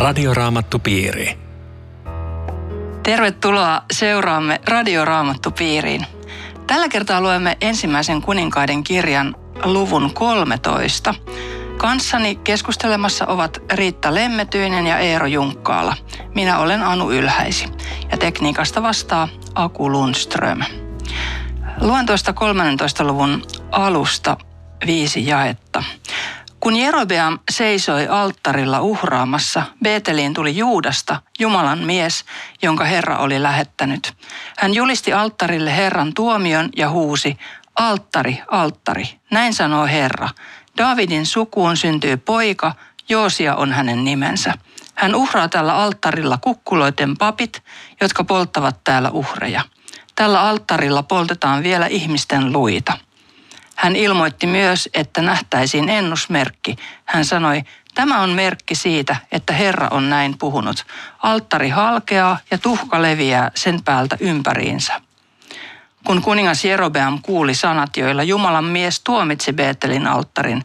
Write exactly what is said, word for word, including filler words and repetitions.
Radioraamattupiiri. Tervetuloa seuraamme Radioraamattupiiriin. Tällä kertaa luemme ensimmäisen kuninkaiden kirjan luvun kolmetoista. Kanssani keskustelemassa ovat Riitta Lemmetyinen ja Eero Junkkaala. Minä olen Anu Ylhäisi ja tekniikasta vastaa Aku Lundström. Luen tuosta kolmannentoista luvun alusta viisi jaetta. Kun Jerobeam seisoi alttarilla uhraamassa, Beeteliin tuli Juudasta, Jumalan mies, jonka Herra oli lähettänyt. Hän julisti alttarille Herran tuomion ja huusi, alttari, alttari, näin sanoo Herra. Daavidin sukuun syntyy poika, Joosia on hänen nimensä. Hän uhraa tällä alttarilla kukkuloiden papit, jotka polttavat täällä uhreja. Tällä alttarilla poltetaan vielä ihmisten luita. Hän ilmoitti myös, että nähtäisiin ennusmerkki. Hän sanoi, tämä on merkki siitä, että Herra on näin puhunut. Alttari halkeaa ja tuhka leviää sen päältä ympäriinsä. Kun kuningas Jerobeam kuuli sanat, joilla Jumalan mies tuomitsi Beetelin alttarin,